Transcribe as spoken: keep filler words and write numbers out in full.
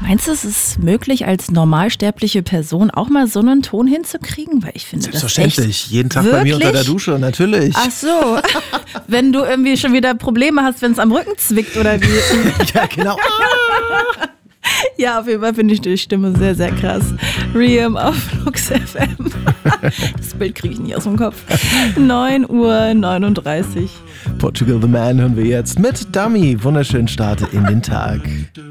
Meinst du, es ist möglich, als normalsterbliche Person auch mal so einen Ton hinzukriegen? Weil ich finde das echt... Selbstverständlich. Jeden Tag Wirklich? bei mir unter der Dusche, natürlich. Ach so. Wenn du irgendwie schon wieder Probleme hast, wenn es am Rücken zwickt oder wie? Ja, genau. Ja, auf jeden Fall finde ich die Stimme sehr, sehr krass. Riem auf Flux F M. Das Bild kriege ich nicht aus dem Kopf. neun Uhr neununddreißig. Portugal the Man hören wir jetzt mit Dummy. Wunderschönen Start in den Tag.